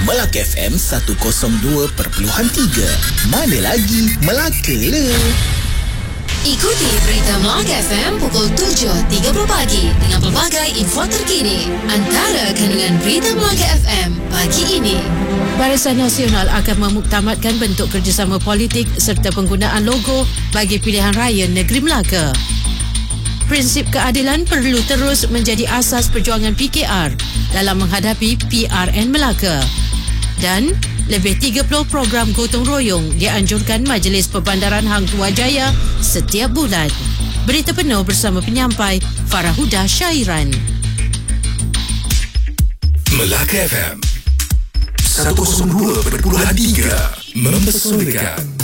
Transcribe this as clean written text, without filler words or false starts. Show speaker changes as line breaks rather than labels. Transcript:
Melaka FM 102.3. Mana lagi Melaka le.
Ikuti berita Melaka FM pukul 7.30 pagi dengan pelbagai info terkini. Antara kandungan berita Melaka FM pagi ini.
Barisan Nasional akan memuktamadkan bentuk kerjasama politik serta penggunaan logo bagi pilihan raya negeri Melaka. Prinsip keadilan perlu terus menjadi asas perjuangan PKR dalam menghadapi PRN Melaka. Dan lebih 30 program gotong royong dianjurkan Majlis Perbandaran Hang Tuah Jaya setiap bulan. Berita penuh bersama penyampai Farahuda Syairan.
Melaka FM 102.3 mempersonakan.